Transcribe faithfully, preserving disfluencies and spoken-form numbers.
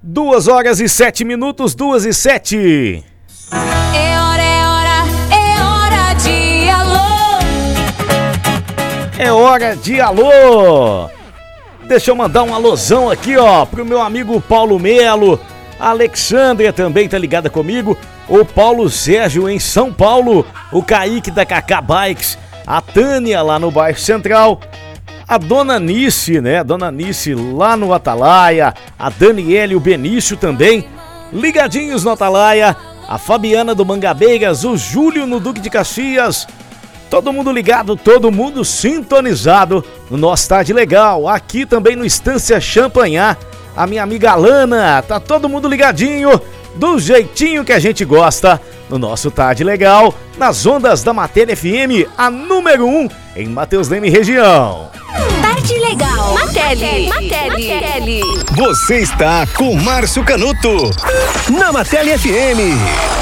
Duas horas e sete minutos, duas e sete. É hora, é hora, é hora de alô. É hora de alô. Deixa eu mandar um alôzão aqui, ó, pro meu amigo Paulo Melo. A Alexandria também tá ligada comigo. O Paulo Sérgio em São Paulo. O Kaique da Kaká Bikes. A Tânia lá no bairro Central. A Dona Nice, né? A Dona Nice lá no Atalaia. A Daniela e o Benício também. Ligadinhos no Atalaia. A Fabiana do Mangabeiras. O Júlio no Duque de Caxias. Todo mundo ligado, todo mundo sintonizado no nosso Tarde Legal. Aqui também no Estância Champanhar. A minha amiga Alana. Tá todo mundo ligadinho. Do jeitinho que a gente gosta. No nosso Tarde Legal. Nas ondas da Matéria F M. A número um em Mateus Leme região. Tarde Legal. Mateli. Mateli. Você está com Márcio Canuto na Matéria F M.